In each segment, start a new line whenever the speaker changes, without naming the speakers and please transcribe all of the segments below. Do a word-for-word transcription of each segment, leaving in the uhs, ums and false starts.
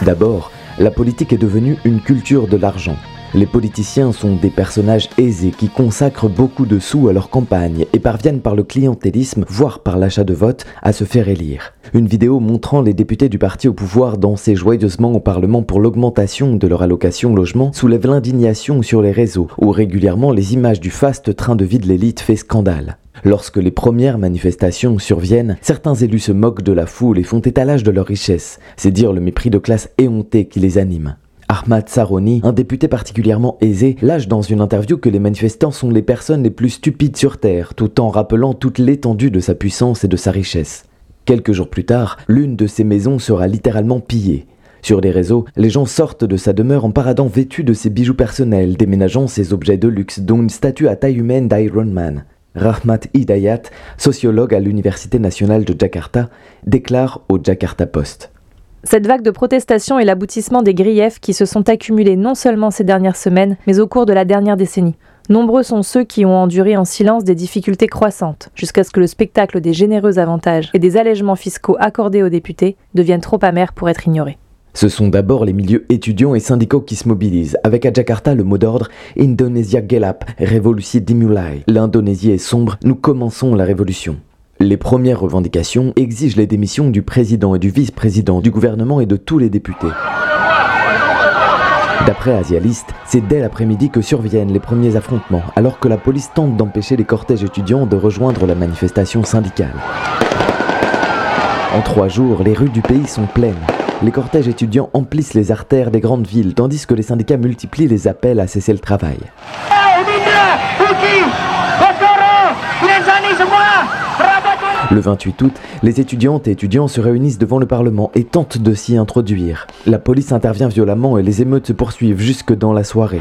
D'abord, la politique est devenue une culture de l'argent. Les politiciens sont des personnages aisés qui consacrent beaucoup de sous à leur campagne et parviennent par le clientélisme, voire par l'achat de votes, à se faire élire. Une vidéo montrant les députés du parti au pouvoir danser joyeusement au Parlement pour l'augmentation de leur allocation logement soulève l'indignation sur les réseaux, où régulièrement les images du faste train de vie de l'élite fait scandale. Lorsque les premières manifestations surviennent, certains élus se moquent de la foule et font étalage de leur richesse. C'est dire le mépris de classe éhonté qui les anime. Ahmad Saroni, un député particulièrement aisé, lâche dans une interview que les manifestants sont les personnes les plus stupides sur Terre, tout en rappelant toute l'étendue de sa puissance et de sa richesse. Quelques jours plus tard, l'une de ses maisons sera littéralement pillée. Sur les réseaux, les gens sortent de sa demeure en paradant vêtus de ses bijoux personnels, déménageant ses objets de luxe, dont une statue à taille humaine d'Iron Man. Rahmat Hidayat, sociologue à l'Université nationale de Jakarta, déclare au Jakarta Post.
Cette vague de protestation est l'aboutissement des griefs qui se sont accumulés non seulement ces dernières semaines, mais au cours de la dernière décennie. Nombreux sont ceux qui ont enduré en silence des difficultés croissantes, jusqu'à ce que le spectacle des généreux avantages et des allègements fiscaux accordés aux députés devienne trop amer pour être ignoré.
Ce sont d'abord les milieux étudiants et syndicaux qui se mobilisent, avec à Jakarta le mot d'ordre « Indonesia Gelap, Revolusi Dimulai ». L'Indonésie est sombre, nous commençons la révolution. Les premières revendications exigent les démissions du président et du vice-président, du gouvernement et de tous les députés. D'après Asialiste, c'est dès l'après-midi que surviennent les premiers affrontements, alors que la police tente d'empêcher les cortèges étudiants de rejoindre la manifestation syndicale. En trois jours, les rues du pays sont pleines. Les cortèges étudiants emplissent les artères des grandes villes, tandis que les syndicats multiplient les appels à cesser le travail. Le vingt-huit août, les étudiantes et étudiants se réunissent devant le Parlement et tentent de s'y introduire. La police intervient violemment et les émeutes se poursuivent jusque dans la soirée.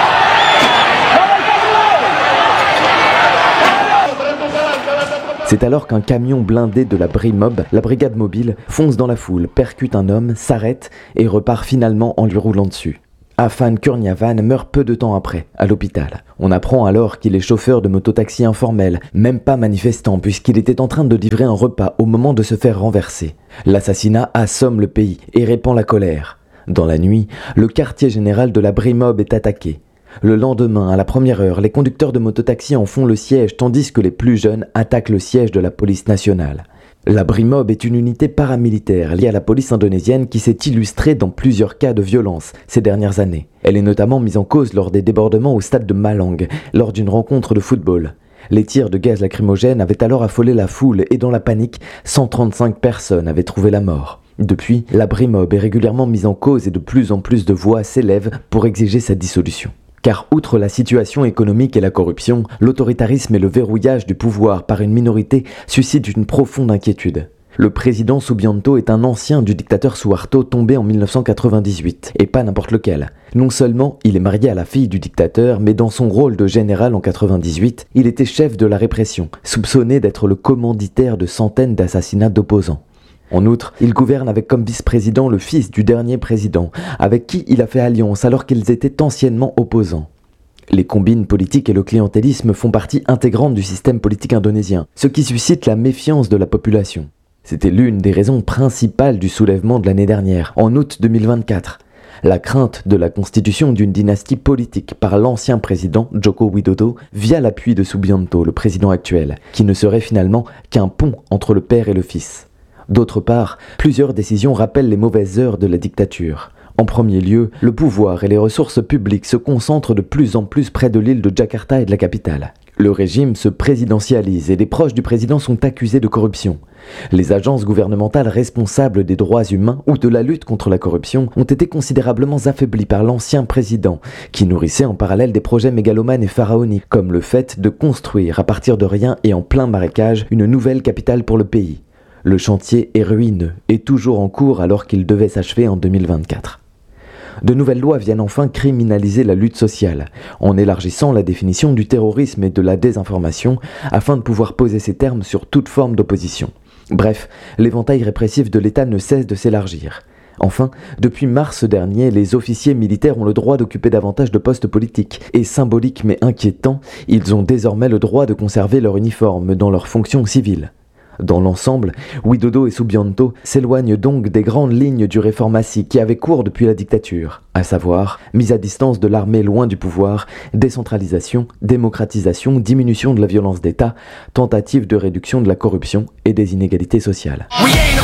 C'est alors qu'un camion blindé de la Brimob, la brigade mobile, fonce dans la foule, percute un homme, s'arrête et repart finalement en lui roulant dessus. Afan Kurniawan meurt peu de temps après, à l'hôpital. On apprend alors qu'il est chauffeur de mototaxi informel, même pas manifestant puisqu'il était en train de livrer un repas au moment de se faire renverser. L'assassinat assomme le pays et répand la colère. Dans la nuit, le quartier général de la Brimob est attaqué. Le lendemain, à la première heure, les conducteurs de mototaxi en font le siège tandis que les plus jeunes attaquent le siège de la police nationale. La Brimob est une unité paramilitaire liée à la police indonésienne qui s'est illustrée dans plusieurs cas de violence ces dernières années. Elle est notamment mise en cause lors des débordements au stade de Malang, lors d'une rencontre de football. Les tirs de gaz lacrymogène avaient alors affolé la foule et dans la panique, cent trente-cinq personnes avaient trouvé la mort. Depuis, la Brimob est régulièrement mise en cause et de plus en plus de voix s'élèvent pour exiger sa dissolution. Car outre la situation économique et la corruption, l'autoritarisme et le verrouillage du pouvoir par une minorité suscitent une profonde inquiétude. Le président Subianto est un ancien du dictateur Suharto tombé en mille neuf cent quatre-vingt-dix-huit, et pas n'importe lequel. Non seulement il est marié à la fille du dictateur, mais dans son rôle de général en quatre-vingt-dix-huit, il était chef de la répression, soupçonné d'être le commanditaire de centaines d'assassinats d'opposants. En outre, il gouverne avec comme vice-président le fils du dernier président, avec qui il a fait alliance alors qu'ils étaient anciennement opposants. Les combines politiques et le clientélisme font partie intégrante du système politique indonésien, ce qui suscite la méfiance de la population. C'était l'une des raisons principales du soulèvement de l'année dernière, en août deux mille vingt-quatre. La crainte de la constitution d'une dynastie politique par l'ancien président Joko Widodo via l'appui de Subianto, le président actuel, qui ne serait finalement qu'un pont entre le père et le fils. D'autre part, plusieurs décisions rappellent les mauvaises heures de la dictature. En premier lieu, le pouvoir et les ressources publiques se concentrent de plus en plus près de l'île de Jakarta et de la capitale. Le régime se présidentialise et les proches du président sont accusés de corruption. Les agences gouvernementales responsables des droits humains ou de la lutte contre la corruption ont été considérablement affaiblies par l'ancien président, qui nourrissait en parallèle des projets mégalomanes et pharaoniques, comme le fait de construire à partir de rien et en plein marécage une nouvelle capitale pour le pays. Le chantier est ruineux et toujours en cours alors qu'il devait s'achever en deux mille vingt-quatre. De nouvelles lois viennent enfin criminaliser la lutte sociale, en élargissant la définition du terrorisme et de la désinformation afin de pouvoir poser ses termes sur toute forme d'opposition. Bref, l'éventail répressif de l'État ne cesse de s'élargir. Enfin, depuis mars dernier, les officiers militaires ont le droit d'occuper davantage de postes politiques, et symbolique mais inquiétant, ils ont désormais le droit de conserver leur uniforme dans leurs fonctions civiles. Dans l'ensemble, Widodo et Subianto s'éloignent donc des grandes lignes du réformatie qui avait cours depuis la dictature, à savoir mise à distance de l'armée loin du pouvoir, décentralisation, démocratisation, diminution de la violence d'État, tentative de réduction de la corruption et des inégalités sociales.